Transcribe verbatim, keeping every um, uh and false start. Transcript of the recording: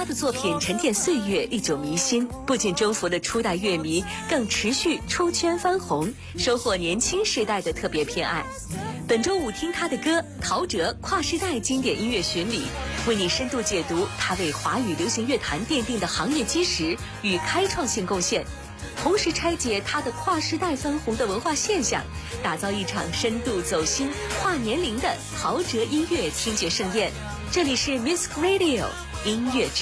他的作品沉淀岁月，历久弥新，不仅征服了初代乐迷，更持续出圈翻红，收获年轻世代的特别偏爱。本周五听他的歌《陶喆》跨世代经典音乐巡礼，为你深度解读他为华语流行乐坛奠定的行业基石与开创性贡献，同时拆解他的跨世代翻红的文化现象，打造一场深度走心、跨年龄的陶喆音乐听觉盛宴。这里是 Music Radio 音乐之